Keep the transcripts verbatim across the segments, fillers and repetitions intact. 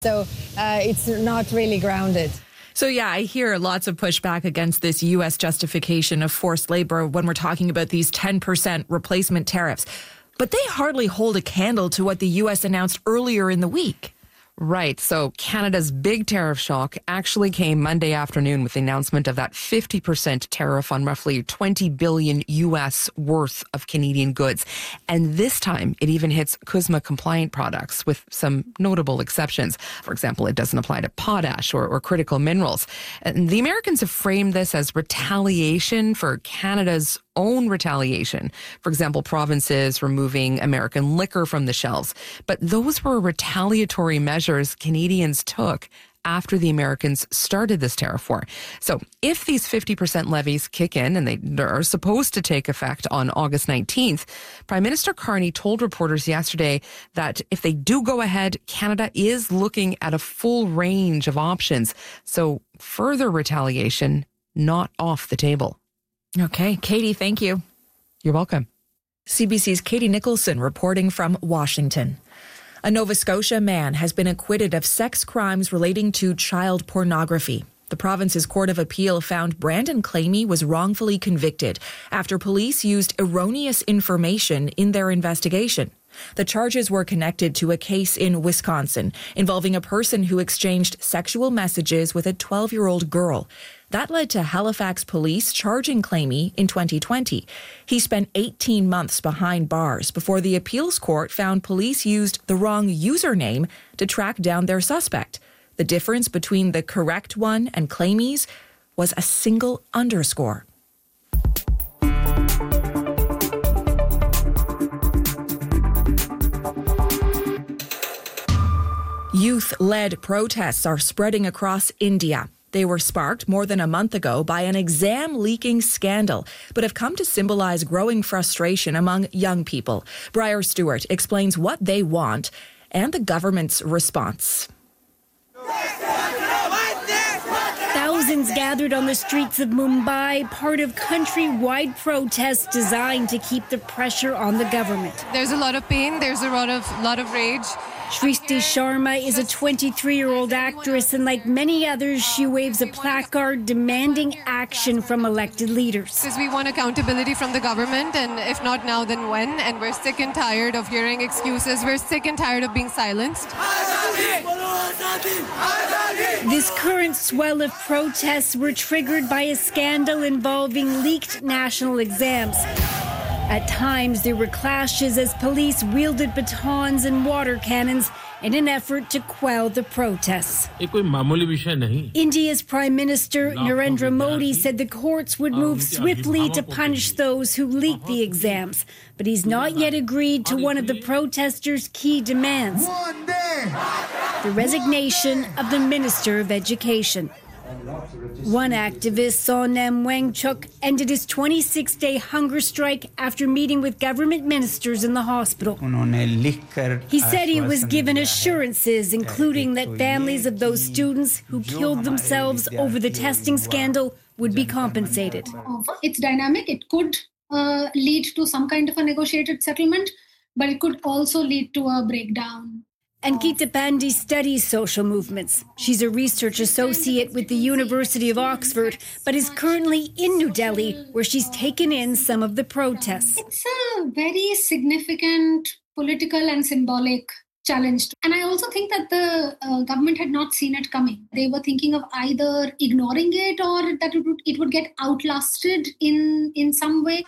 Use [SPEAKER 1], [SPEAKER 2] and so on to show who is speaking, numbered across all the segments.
[SPEAKER 1] So uh, it's not really grounded.
[SPEAKER 2] So, yeah, I hear lots of pushback against this U S justification of forced labor when we're talking about these ten percent replacement tariffs. But they hardly hold a candle to what the U S announced earlier in the week.
[SPEAKER 3] Right. So Canada's big tariff shock actually came Monday afternoon with the announcement of that fifty percent tariff on roughly twenty billion U S worth of Canadian goods. And this time it even hits C U S M A compliant products with some notable exceptions. For example, it doesn't apply to potash or, or critical minerals. And the Americans have framed this as retaliation for Canada's own retaliation. For example, provinces removing American liquor from the shelves. But those were retaliatory measures Canadians took after the Americans started this tariff war. So if these fifty percent levies kick in, and they are supposed to take effect on August nineteenth, Prime Minister Carney told reporters yesterday that if they do go ahead, Canada is looking at a full range of options. So further retaliation not off the table.
[SPEAKER 2] Okay, Katie, thank you.
[SPEAKER 3] You're welcome.
[SPEAKER 2] C B C's Katie Nicholson reporting from Washington. A Nova Scotia man has been acquitted of sex crimes relating to child pornography. The province's Court of Appeal found Brandon Clamy was wrongfully convicted after police used erroneous information in their investigation. The charges were connected to a case in Wisconsin involving a person who exchanged sexual messages with a twelve-year-old girl. That led to Halifax police charging Clamy in twenty twenty. He spent eighteen months behind bars before the appeals court found police used the wrong username to track down their suspect. The difference between the correct one and Clamy's was a single underscore. Youth-led protests are spreading across India. They were sparked more than a month ago by an exam leaking scandal, but have come to symbolize growing frustration among young people. Briar Stewart explains what they want and the government's response.
[SPEAKER 4] Thousands gathered on the streets of Mumbai, part of countrywide protests designed to keep the pressure on the government.
[SPEAKER 5] There's a lot of pain, there's a lot of lot of rage.
[SPEAKER 4] Shrishti Sharma is a twenty-three-year-old actress, and like many others, she waves a placard demanding action from elected leaders.
[SPEAKER 5] Because we want accountability from the government, and if not now, then when? And we're sick and tired of hearing excuses. We're sick and tired of being silenced.
[SPEAKER 4] This current swell of protests were triggered by a scandal involving leaked national exams. At times, there were clashes as police wielded batons and water cannons in an effort to quell the protests. India's Prime Minister Narendra Modi said the courts would move swiftly to punish those who leaked the exams, but he's not yet agreed to one of the protesters' key demands: the resignation of the Minister of Education. One activist, Sonem Wangchuk, ended his twenty-six day hunger strike after meeting with government ministers in the hospital. He said he was given assurances, including that families of those students who killed themselves over the testing scandal would be compensated.
[SPEAKER 6] It's dynamic. It could uh, lead to some kind of a negotiated settlement, but it could also lead to a breakdown.
[SPEAKER 4] Ankita Pandey studies social movements. She's a research associate with the University of Oxford, but is currently in New Delhi, where she's taken in some of the protests.
[SPEAKER 6] It's a very significant political and symbolic challenge. And I also think that the uh, government had not seen it coming. They were thinking of either ignoring it or that it would, it would get outlasted in, in some way.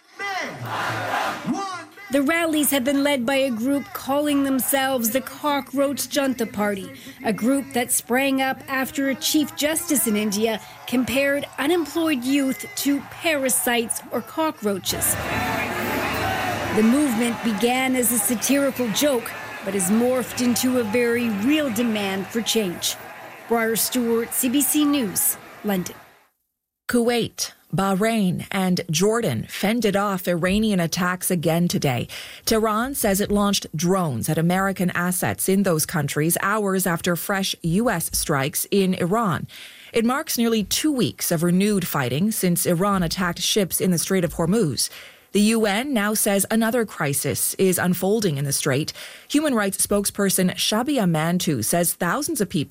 [SPEAKER 4] The rallies have been led by a group calling themselves the Cockroach Junta Party, a group that sprang up after a Chief Justice in India compared unemployed youth to parasites or cockroaches. The movement began as a satirical joke, but has morphed into a very real demand for change. Briar Stewart, C B C News, London.
[SPEAKER 2] Kuwait, Bahrain and Jordan fended off Iranian attacks again today. Tehran says it launched drones at American assets in those countries hours after fresh U S strikes in Iran. It marks nearly two weeks of renewed fighting since Iran attacked ships in the Strait of Hormuz. The U N now says another crisis is unfolding in the Strait. Human rights spokesperson Shabia Mantou says thousands of people